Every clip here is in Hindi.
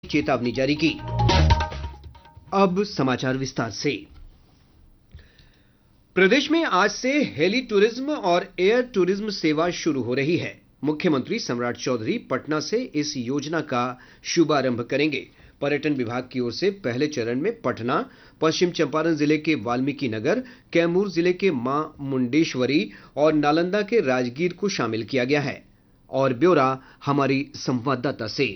चेतावनी जारी की। अब समाचार विस्तार से। प्रदेश में आज से हेली टूरिज्म और एयर टूरिज्म सेवा शुरू हो रही है। मुख्यमंत्री सम्राट चौधरी पटना से इस योजना का शुभारंभ करेंगे। पर्यटन विभाग की ओर से पहले चरण में पटना, पश्चिम चंपारण जिले के वाल्मीकि नगर, कैमूर जिले के मां मुंडेश्वरी और नालंदा के राजगीर को शामिल किया गया है। और ब्यौरा हमारी संवाददाता से।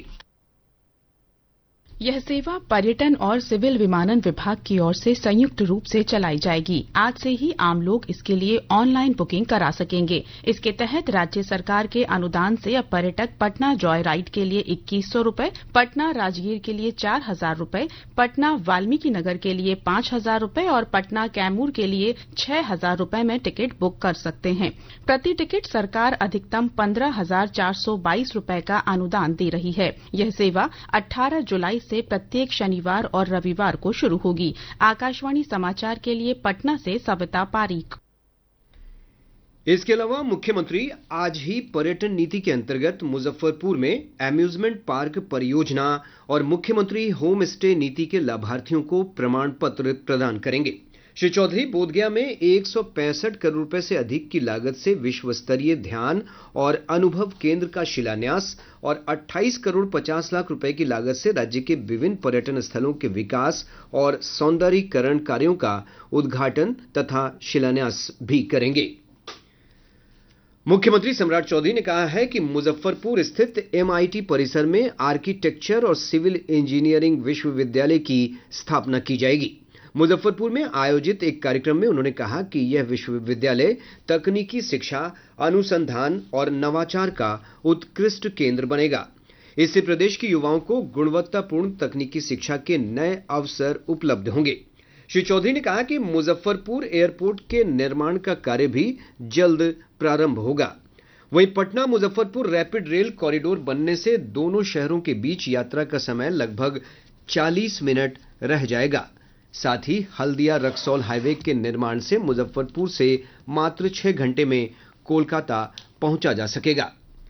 यह सेवा पर्यटन और सिविल विमानन विभाग की ओर से संयुक्त रूप से चलाई जाएगी। आज से ही आम लोग इसके लिए ऑनलाइन बुकिंग करा सकेंगे। इसके तहत राज्य सरकार के अनुदान से अब पर्यटक पटना जॉय राइड के लिए 2100 रूपये, पटना राजगीर के लिए 4000 रूपये, पटना वाल्मीकि नगर के लिए 5000 रूपये और पटना कैमूर के लिए 6000 रूपये में टिकट बुक कर सकते हैं। प्रति टिकट सरकार अधिकतम 15,422 रूपये का अनुदान दे रही है। यह सेवा 18 जुलाई से प्रत्येक शनिवार और रविवार को शुरू होगी। आकाशवाणी समाचार के लिए पटना से सविता पारीक। इसके अलावा मुख्यमंत्री आज ही पर्यटन नीति के अंतर्गत मुजफ्फरपुर में एम्यूजमेंट पार्क परियोजना और मुख्यमंत्री होम स्टे नीति के लाभार्थियों को प्रमाण पत्र प्रदान करेंगे। श्री चौधरी बोधगया में 165 करोड़ रुपए से अधिक की लागत से विश्व स्तरीय ध्यान और अनुभव केंद्र का शिलान्यास और 28 करोड़ 50 लाख रुपए की लागत से राज्य के विभिन्न पर्यटन स्थलों के विकास और सौंदर्यीकरण कार्यों का उद्घाटन तथा शिलान्यास भी करेंगे। मुख्यमंत्री सम्राट चौधरी ने कहा है कि मुजफ्फरपुर स्थित MIT परिसर में आर्किटेक्चर और सिविल इंजीनियरिंग विश्वविद्यालय की स्थापना की जाएगी। मुजफ्फरपुर में आयोजित एक कार्यक्रम में उन्होंने कहा कि यह विश्वविद्यालय तकनीकी शिक्षा, अनुसंधान और नवाचार का उत्कृष्ट केंद्र बनेगा। इससे प्रदेश के युवाओं को गुणवत्तापूर्ण तकनीकी शिक्षा के नए अवसर उपलब्ध होंगे। श्री चौधरी ने कहा कि मुजफ्फरपुर एयरपोर्ट के निर्माण का कार्य भी जल्द प्रारंभ होगा। वहीं Patna Muzaffarpur rapid rail corridor बनने से दोनों शहरों के बीच यात्रा का समय लगभग 40 मिनट रह जाएगा। साथ ही हल्दिया रक्सौल हाईवे के निर्माण से मुजफ्फरपुर से मात्र 6 घंटे में कोलकाता पहुंचा जा सकेगा।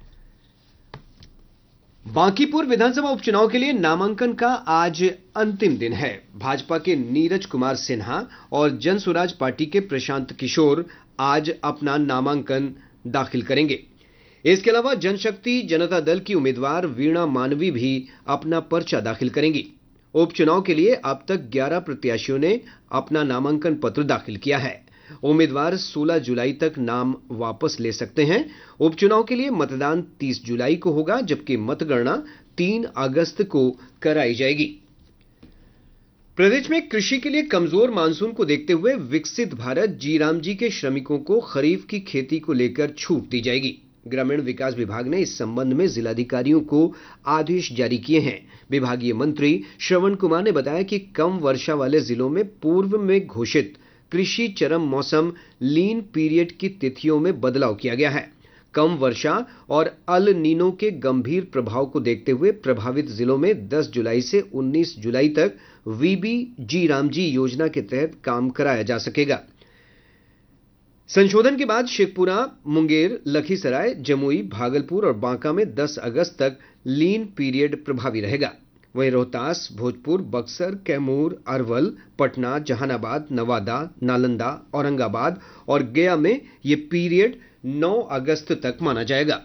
बांकीपुर विधानसभा उपचुनाव के लिए नामांकन का आज अंतिम दिन है। भाजपा के नीरज कुमार सिन्हा और जन स्वराज पार्टी के प्रशांत किशोर आज अपना नामांकन दाखिल करेंगे। इसके अलावा जनशक्ति जनता दल की उम्मीदवार वीणा मानवी भी अपना पर्चा दाखिल करेंगी। उपचुनाव के लिए अब तक 11 प्रत्याशियों ने अपना नामांकन पत्र दाखिल किया है। उम्मीदवार 16 जुलाई तक नाम वापस ले सकते हैं। उपचुनाव के लिए मतदान 30 जुलाई को होगा, जबकि मतगणना 3 अगस्त को कराई जाएगी। प्रदेश में कृषि के लिए कमजोर मानसून को देखते हुए विकसित भारत जीरामजी के श्रमिकों को खरीफ की खेती को लेकर छूट दी जाएगी। ग्रामीण विकास विभाग ने इस संबंध में जिलाधिकारियों को आदेश जारी किए हैं। विभागीय मंत्री श्रवण कुमार ने बताया कि कम वर्षा वाले जिलों में पूर्व में घोषित कृषि चरम मौसम लीन पीरियड की तिथियों में बदलाव किया गया है। कम वर्षा और अल नीनो के गंभीर प्रभाव को देखते हुए प्रभावित जिलों में 10 जुलाई से 19 जुलाई तक वीबी जी रामजी योजना के तहत काम कराया जा सकेगा। संशोधन के बाद शेखपुरा, मुंगेर, लखीसराय, जमुई, भागलपुर और बांका में 10 अगस्त तक लीन पीरियड प्रभावी रहेगा। वहीं रोहतास, भोजपुर, बक्सर, कैमूर, अरवल, पटना, जहानाबाद, नवादा, नालंदा, औरंगाबाद और गया में यह पीरियड 9 अगस्त तक माना जाएगा।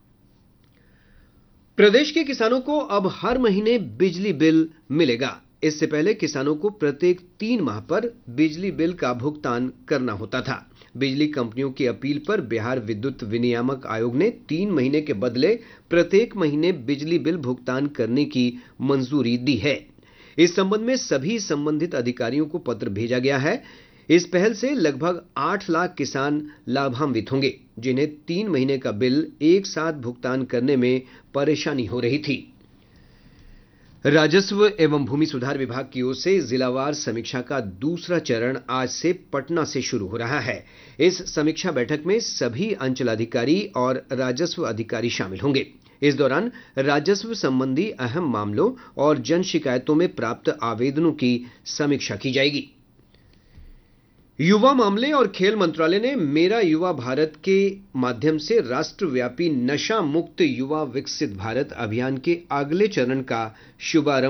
प्रदेश के किसानों को अब हर महीने बिजली बिल मिलेगा। इससे पहले किसानों को प्रत्येक 3 माह पर बिजली बिल का भुगतान करना होता था। बिजली कंपनियों की अपील पर बिहार विद्युत विनियामक आयोग ने 3 महीने के बदले प्रत्येक महीने बिजली बिल भुगतान करने की मंजूरी दी है। इस संबंध में सभी संबंधित अधिकारियों को पत्र भेजा गया है। इस पहल से लगभग 8 लाख किसान लाभान्वित होंगे, जिन्हें 3 महीने का बिल एक साथ भुगतान करने में परेशानी हो रही थी। राजस्व एवं भूमि सुधार विभाग की ओर से जिलावार समीक्षा का दूसरा चरण आज से पटना से शुरू हो रहा है। इस समीक्षा बैठक में सभी अंचलाधिकारी और राजस्व अधिकारी शामिल होंगे। इस दौरान राजस्व संबंधी अहम मामलों और जन शिकायतों में प्राप्त आवेदनों की समीक्षा की जाएगी। युवा मामले और खेल मंत्रालय ने मेरा युवा भारत के माध्यम से राष्ट्रव्यापी नशा मुक्त युवा विकसित भारत अभियान के अगले चरण का शुभारंभ